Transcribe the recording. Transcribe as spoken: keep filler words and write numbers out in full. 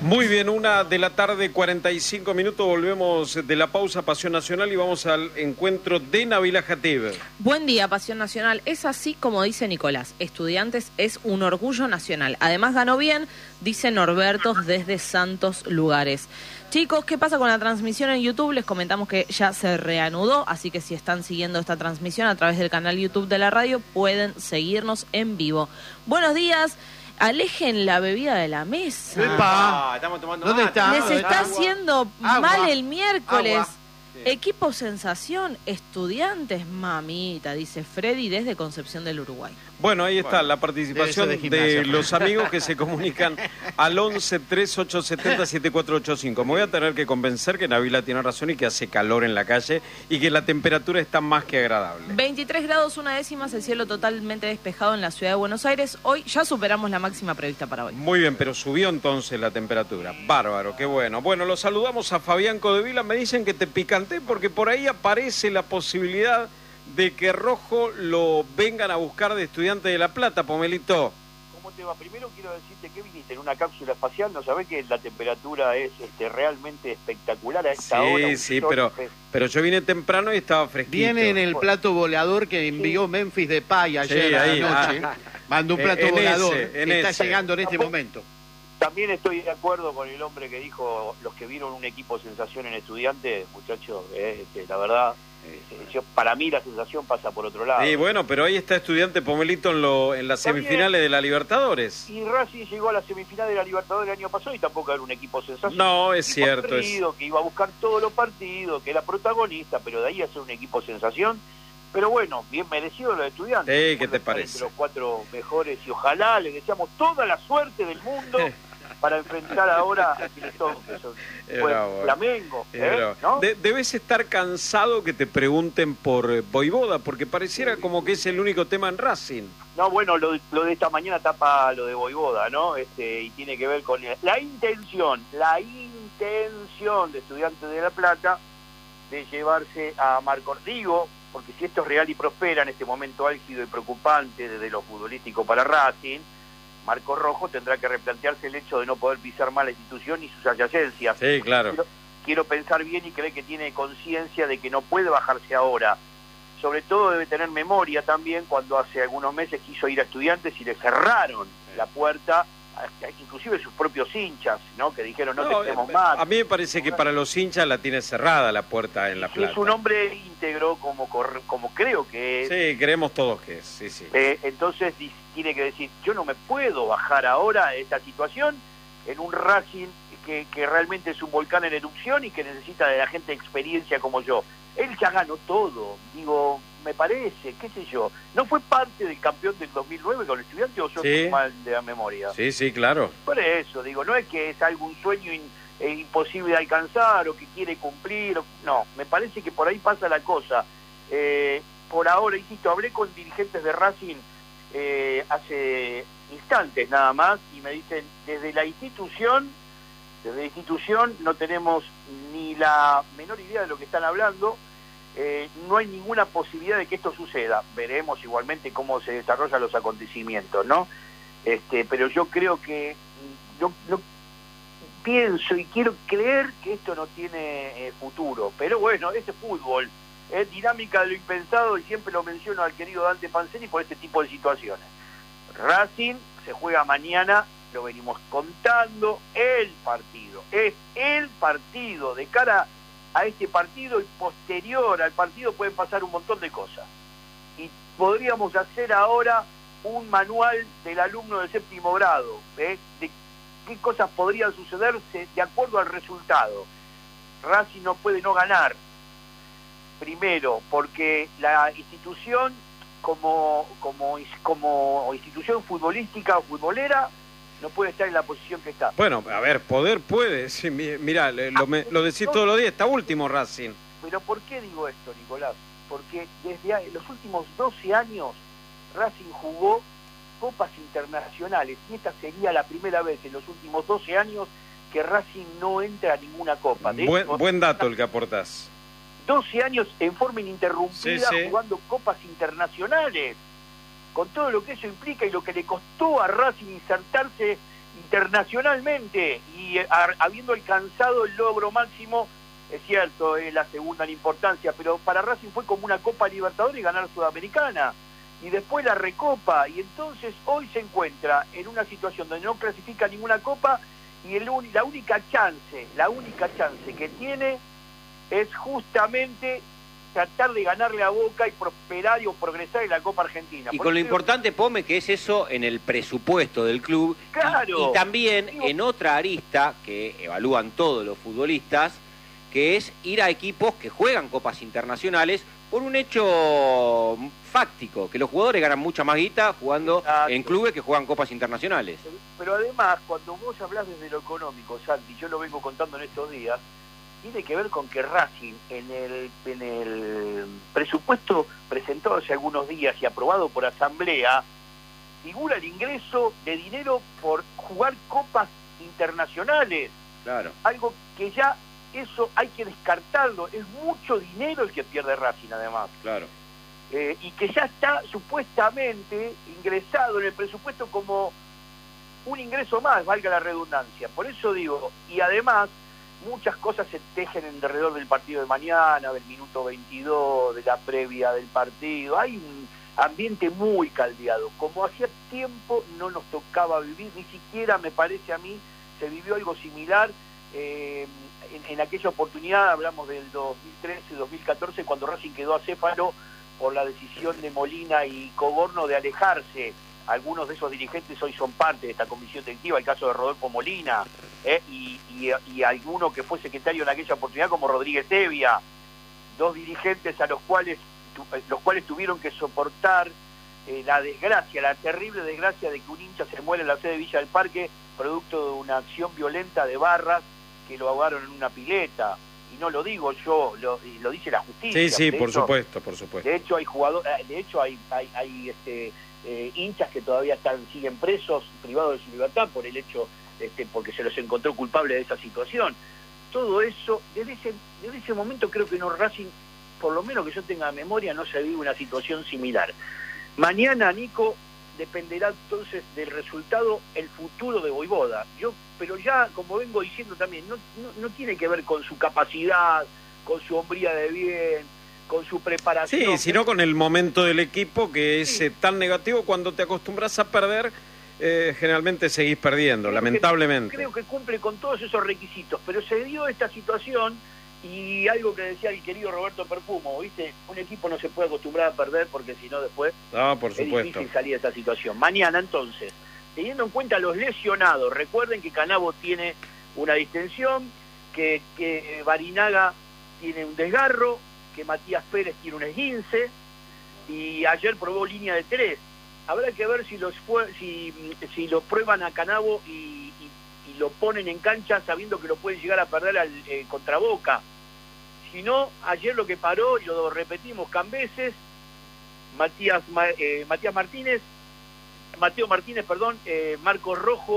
Muy bien, una de la tarde, cuarenta y cinco minutos, volvemos de la pausa Pasión Nacional y vamos al encuentro de Nabila Jatib. Buen día, Pasión Nacional. Es así como dice Nicolás, Estudiantes es un orgullo nacional. Además ganó bien, dice Norberto desde Santos Lugares. Chicos, ¿qué pasa con la transmisión en YouTube? Les comentamos que ya se reanudó, así que si están siguiendo esta transmisión a través del canal YouTube de la radio, pueden seguirnos en vivo. Buenos días. Alejen la bebida de la mesa. ¡Epa! Ah, estamos tomando ¿Dónde mate. está? Les ¿Dónde está está? haciendo Agua. mal el miércoles. Agua. Sí. Equipo Sensación, Estudiantes, mamita, dice Freddy desde Concepción del Uruguay. Bueno, ahí está Bueno, la participación debe ser de de, gimnasia. los amigos que se comunican al once, tres ocho siete cero, siete cuatro ocho cinco. Me voy a tener que convencer que Nabila tiene razón y que hace calor en la calle y que la temperatura está más que agradable. veintitrés grados, una décimas, el cielo totalmente despejado en la ciudad de Buenos Aires. Hoy ya superamos la máxima prevista para hoy. Muy bien, pero subió entonces la temperatura. Bárbaro, qué bueno. Bueno, los saludamos a Fabián Codevila. Me dicen que te picanté porque por ahí aparece la posibilidad de que Rojo lo vengan a buscar de Estudiantes de La Plata, Pomelito. ¿Cómo te va? Primero quiero decirte que viniste en una cápsula espacial, ¿no sabés que la temperatura es este, realmente espectacular a esta Sí, hora? Un sí, sol pero, fres- pero yo vine temprano y estaba fresquito. Viene en el plato volador que envió Memphis Depay ayer Sí, a ahí, la noche. ah. Mandó un Eh, plato en volador. ese, en Está ese. llegando en este Tampoco- momento. También estoy de acuerdo con el hombre que dijo, los que vieron un equipo sensación en Estudiantes, muchachos, eh, este, la verdad, eh, yo- para mí la sensación pasa por otro lado. Sí, bueno, pero ahí está Estudiante Pomelito en, lo, en las Está bien. semifinales de la Libertadores. Y Racing llegó a la semifinal de la Libertadores el año pasado y tampoco era un equipo sensación. No, es Un equipo cierto, es- aguerrido, que iba a buscar todos los partidos, que era protagonista, pero de ahí a ser un equipo sensación. Pero bueno, bien merecido los Estudiantes. Sí, ¿qué te Están parece? entre los cuatro mejores y ojalá les deseamos toda la suerte del mundo para enfrentar ahora a quienes son, que son Es fue bravo, eh. Flamengo, Es ¿eh? bravo. ¿no? De- debes estar cansado que te pregunten por eh, Voivoda, porque pareciera como que es el único tema en Racing. No, bueno, lo, lo de esta mañana tapa lo de Voivoda, ¿no? Este, y tiene que ver con la intención, la intención de Estudiantes de La Plata de llevarse a Marco Digo, porque si esto es real y prospera en este momento álgido y preocupante desde lo futbolístico para Racing, Marco Rojo tendrá que replantearse el hecho de no poder pisar más la institución y sus adyacencias. Sí, claro. Quiero, quiero pensar bien y creer que tiene conciencia de que no puede bajarse ahora. Sobre todo debe tener memoria también cuando hace algunos meses quiso ir a Estudiantes y le cerraron la puerta, hasta inclusive sus propios hinchas, ¿no? Que dijeron no, No, te queremos eh, más. a mí me parece que para los hinchas la tiene cerrada la puerta en La Plata. Es un hombre íntegro como, cor- como creo que es. Sí, creemos todos que es, sí, sí. Eh, entonces di- tiene que decir, yo no me puedo bajar ahora de esta situación en un Racing que, que realmente es un volcán en erupción y que necesita de la gente de experiencia como yo. Él ya ganó todo, digo, me parece, qué sé yo. ¿No fue parte del campeón del dos mil nueve con el Estudiante o yo Sí. estoy mal de la memoria? Sí, sí, claro. Por eso, digo, no es que es algún sueño in- eh, imposible de alcanzar o que quiere cumplir, o- no, me parece que por ahí pasa la cosa. Eh, por ahora, insisto, hablé con dirigentes de Racing eh, hace instantes nada más y me dicen, desde la institución, desde la institución no tenemos ni la menor idea de lo que están hablando, eh, no hay ninguna posibilidad de que esto suceda. Veremos igualmente cómo se desarrollan los acontecimientos, ¿no? Este, pero yo creo que mm, yo, yo pienso y quiero creer que esto no tiene eh, futuro, pero bueno, este fútbol es dinámica de lo impensado y siempre lo menciono al querido Dante Panzeri por este tipo de situaciones. Racing se juega mañana, lo venimos contando, el partido, es el partido, de cara a este partido y posterior al partido pueden pasar un montón de cosas. Y podríamos hacer ahora un manual del alumno de séptimo grado, ¿eh? de qué cosas podrían sucederse de acuerdo al resultado. Racing no puede no ganar. Primero, porque la institución como, como, como institución futbolística o futbolera no puede estar en la posición que está. Bueno, a ver, poder puede. Sí, mi- mirá, le- lo, me- lo decís todos los días, está último Racing. Pero ¿por qué digo esto, Nicolás? Porque desde a- los últimos doce años Racing jugó copas internacionales y esta sería la primera vez en los últimos doce años que Racing no entra a ninguna copa. De Buen, hecho, buen dato el que aportás. doce años en forma ininterrumpida Sí, sí. jugando copas internacionales, con todo lo que eso implica y lo que le costó a Racing insertarse internacionalmente y y a, habiendo alcanzado el logro máximo, es cierto, es la segunda en importancia, pero para Racing fue como una Copa Libertadores y ganar Sudamericana, y después la Recopa, y entonces hoy se encuentra en una situación donde no clasifica ninguna Copa, y el, la única chance, la única chance que tiene es justamente tratar de ganarle a Boca y prosperar y o progresar en la Copa Argentina. Y Por con lo eso, importante, Pome, que es eso en el presupuesto del club. Claro. Y, y también Digo, en otra arista que evalúan todos los futbolistas, que es ir a equipos que juegan copas internacionales por un hecho fáctico, que los jugadores ganan mucha más guita jugando Exacto. en clubes que juegan copas internacionales. Pero además, cuando vos hablás desde lo económico, Santi, yo lo vengo contando en estos días, tiene que ver con que Racing, en el, en el presupuesto presentado hace algunos días y aprobado por asamblea, figura el ingreso de dinero por jugar copas internacionales. Claro. Algo que ya eso hay que descartarlo. Es mucho dinero el que pierde Racing, además. Claro. Eh, y que ya está supuestamente ingresado en el presupuesto como un ingreso más, valga la redundancia. Por eso digo, y además muchas cosas se tejen alrededor del partido de mañana, del minuto veintidós, de la previa del partido. Hay un ambiente muy caldeado. Como hacía tiempo no nos tocaba vivir, ni siquiera me parece a mí se vivió algo similar. Eh, en, en aquella oportunidad, hablamos del dos mil trece, dos mil catorce, cuando Racing quedó acéfalo por la decisión de Molina y Coborno de alejarse. Algunos de esos dirigentes hoy son parte de esta comisión directiva, el caso de Rodolfo Molina, eh, y, y, y alguno que fue secretario en aquella oportunidad como Rodríguez Tevia, dos dirigentes a los cuales, los cuales tuvieron que soportar eh, la desgracia, la terrible desgracia de que un hincha se muere en la sede de Villa del Parque, producto de una acción violenta de barras que lo ahogaron en una pileta. Y no lo digo yo, lo, lo dice la justicia. Sí, sí, de por hecho, supuesto, por supuesto. De hecho hay jugadores, de hecho hay, hay, hay este, eh, hinchas que todavía están siguen presos, privados de su libertad por el hecho, este, porque se los encontró culpables de esa situación. Todo eso, desde ese, desde ese momento creo que no Racing, por lo menos que yo tenga memoria, no se vive una situación similar. Mañana, Nico, dependerá entonces del resultado el futuro de Vojvoda. Yo, pero ya, como vengo diciendo también, no, no, no tiene que ver con su capacidad, con su hombría de bien, con su preparación. Sí, sino con el momento del equipo que es Sí. eh, tan negativo. Cuando te acostumbras a perder, eh, generalmente seguís perdiendo, Creo lamentablemente. Que, creo que cumple con todos esos requisitos, pero se dio esta situación y algo que decía el querido Roberto Perfumo, ¿viste? Un equipo no se puede acostumbrar a perder porque si no después Ah, por es supuesto. difícil salir de esa situación. Mañana entonces, teniendo en cuenta los lesionados, recuerden que Canavo tiene una distensión, que, que Barinaga tiene un desgarro, que Matías Pérez tiene un esguince, y ayer probó línea de tres. Habrá que ver si los fue, si, si lo prueban a Canavo y, y, y lo ponen en cancha sabiendo que lo pueden llegar a perder al, eh, contra Boca. Si no, ayer lo que paró, y lo repetimos Cambeses, Matías, eh, Matías Martínez, Mateo Martínez, perdón, eh, Marcos Rojo,